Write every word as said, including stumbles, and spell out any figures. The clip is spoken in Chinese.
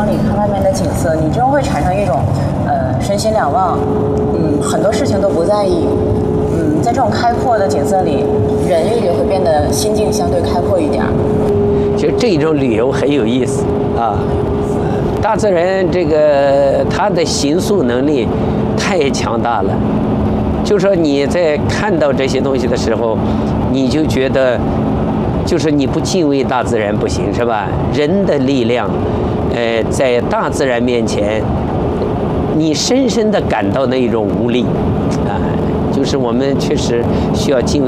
里看外面的景色，你就会产生一种呃身心两忘，嗯，很多事情都不在意。嗯，在这种开阔的景色里，人也会变得心境相对开阔一点。 其实这种旅游很有意思啊。大自然这个它的形塑能力太强大了，就说你在看到这些东西的时候，你就觉得，就是你不敬畏大自然不行，是吧？人的力量，呃，在大自然面前，你深深地感到那一种无力，啊，就是我们确实需要敬畏。